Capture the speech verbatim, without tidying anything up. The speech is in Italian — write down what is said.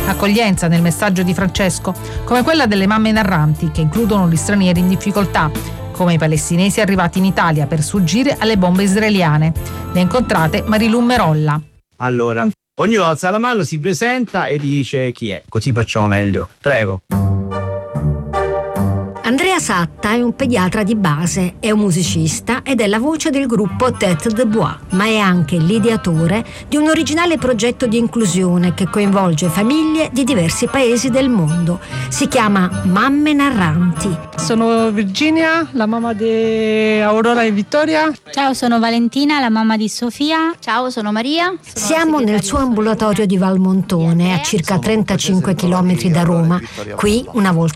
Accoglienza nel messaggio di Francesco, come quella delle mamme narranti, che includono gli stranieri in difficoltà, come i palestinesi arrivati in Italia per sfuggire alle bombe israeliane. Le incontrate Marilu Merolla. Allora, ognuno alza la mano, si presenta e dice chi è, così facciamo meglio. Prego. Andrea Satta è un pediatra di base, è un musicista ed è la voce del gruppo Tête de Bois, ma è anche l'ideatore di un originale progetto di inclusione che coinvolge famiglie di diversi paesi del mondo. Si chiama Mamme Narranti. Sono Virginia, la mamma di Aurora e Vittoria. Ciao, sono Valentina, la mamma di Sofia. Ciao, sono Maria. Sono Siamo nel suo ambulatorio di Valmontone, a circa trentacinque chilometri da Roma. Qui, una volta